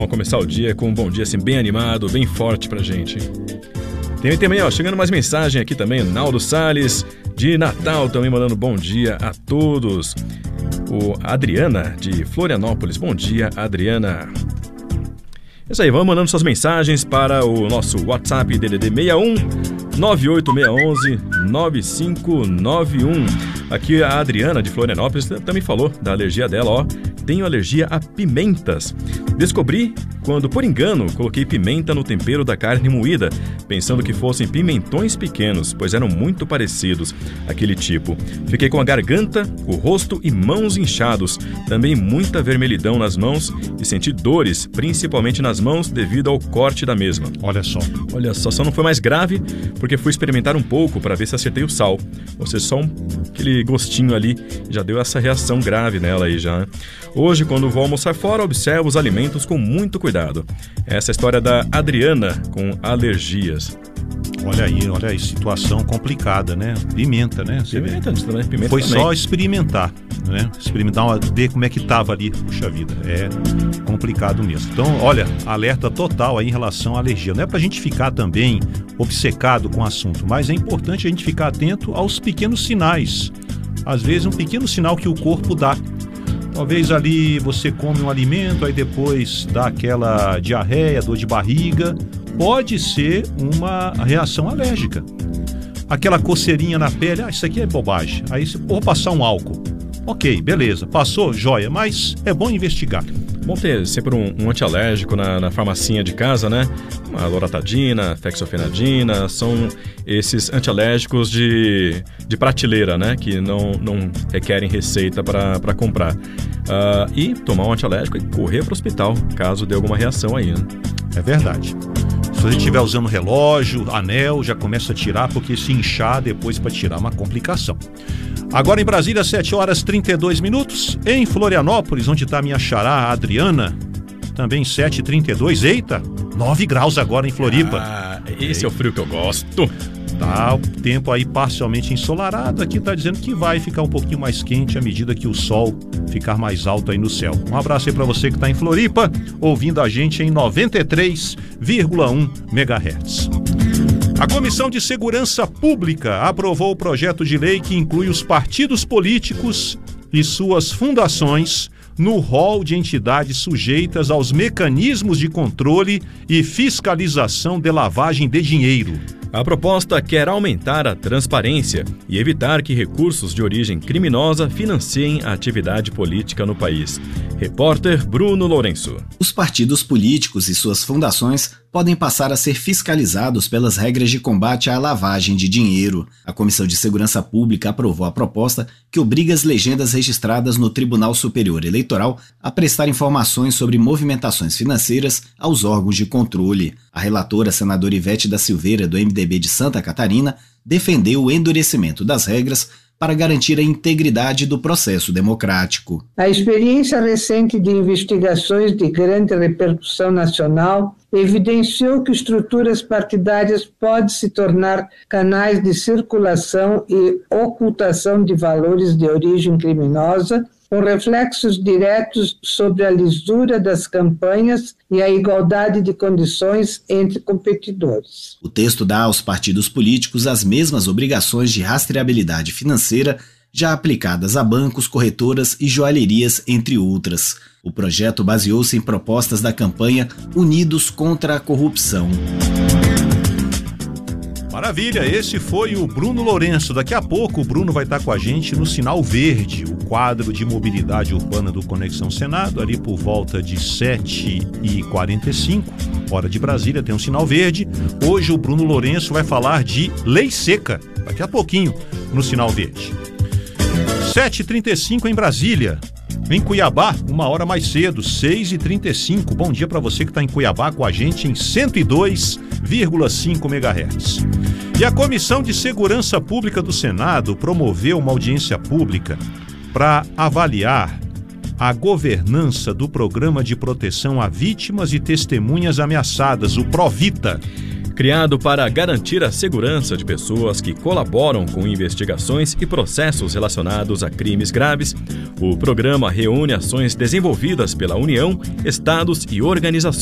Vamos começar o dia com um bom dia assim, bem animado, bem forte pra gente. Tem também, chegando mais mensagem aqui também, Naldo Salles, de Natal, também mandando bom dia a todos. O Adriana, de Florianópolis. Bom dia, Adriana. É isso aí, vamos mandando suas mensagens para o nosso WhatsApp DDD 61 98611 9591. Aqui a Adriana, de Florianópolis, também falou da alergia dela, Tenho alergia a pimentas. Descobri quando, por engano, coloquei pimenta no tempero da carne moída, pensando que fossem pimentões pequenos, pois eram muito parecidos, aquele tipo. Fiquei com a garganta, o rosto e mãos inchados, também muita vermelhidão nas mãos e senti dores, principalmente nas mãos, devido ao corte da mesma. Olha só, só não foi mais grave, porque fui experimentar um pouco para ver se acertei o sal. Ou seja, só aquele gostinho ali já deu essa reação grave nela aí já. Hoje, quando vou almoçar fora, observo os alimentos com muito cuidado. Essa é a história da Adriana com alergias. Olha aí, situação complicada, né? Pimenta, né? Pimenta foi também. Só experimentar, né? Ver como é que tava ali, puxa vida. É complicado mesmo. Então, olha, alerta total aí em relação à alergia. Não é pra gente ficar também obcecado com o assunto, mas é importante a gente ficar atento aos pequenos sinais. Às vezes, um pequeno sinal que o corpo dá. Talvez ali você come um alimento, aí depois dá aquela diarreia, dor de barriga. Pode ser uma reação alérgica. Aquela coceirinha na pele, isso aqui é bobagem. Aí você vou passar um álcool. Ok, beleza, passou, joia, mas é bom investigar. Bom ter sempre um antialérgico na farmacinha de casa, né? A loratadina, fexofenadina, são esses antialérgicos de prateleira, né? Que não requerem receita para comprar. E tomar um antialérgico e correr para o hospital, caso dê alguma reação aí, né? É verdade. Se você estiver usando relógio, anel, já começa a tirar, porque se inchar depois para tirar uma complicação. Agora em Brasília, 7h32. Em Florianópolis, onde está minha xará, a Adriana, também 7h32. Eita, 9 graus agora em Floripa. Esse é o frio que eu gosto. Tá o tempo aí parcialmente ensolarado. Aqui tá dizendo que vai ficar um pouquinho mais quente à medida que o sol ficar mais alto aí no céu. Um abraço aí para você que tá em Floripa, ouvindo a gente em 93,1 MHz. A Comissão de Segurança Pública aprovou o projeto de lei que inclui os partidos políticos e suas fundações no rol de entidades sujeitas aos mecanismos de controle e fiscalização de lavagem de dinheiro. A proposta quer aumentar a transparência e evitar que recursos de origem criminosa financiem a atividade política no país. Repórter Bruno Lourenço. Os partidos políticos e suas fundações podem passar a ser fiscalizados pelas regras de combate à lavagem de dinheiro. A Comissão de Segurança Pública aprovou a proposta que obriga as legendas registradas no Tribunal Superior Eleitoral a prestar informações sobre movimentações financeiras aos órgãos de controle. A relatora, senadora Ivete da Silveira, do MDB de Santa Catarina, defendeu o endurecimento das regras para garantir a integridade do processo democrático. A experiência recente de investigações de grande repercussão nacional evidenciou que estruturas partidárias podem se tornar canais de circulação e ocultação de valores de origem criminosa, com reflexos diretos sobre a lisura das campanhas e a igualdade de condições entre competidores. O texto dá aos partidos políticos as mesmas obrigações de rastreabilidade financeira já aplicadas a bancos, corretoras e joalherias, entre outras. O projeto baseou-se em propostas da campanha Unidos contra a Corrupção. Maravilha, esse foi o Bruno Lourenço. Daqui a pouco o Bruno vai estar com a gente no Sinal Verde, o quadro de mobilidade urbana do Conexão Senado, ali por volta de 7h45, hora de Brasília, tem um Sinal Verde. Hoje o Bruno Lourenço vai falar de lei seca, daqui a pouquinho no Sinal Verde. 7h35 em Brasília. Em Cuiabá, uma hora mais cedo, 6h35. Bom dia para você que está em Cuiabá com a gente em 102,5 MHz. E a Comissão de Segurança Pública do Senado promoveu uma audiência pública para avaliar a governança do Programa de Proteção a Vítimas e Testemunhas Ameaçadas, o PROVITA. Criado para garantir a segurança de pessoas que colaboram com investigações e processos relacionados a crimes graves, o programa reúne ações desenvolvidas pela União, estados e organizações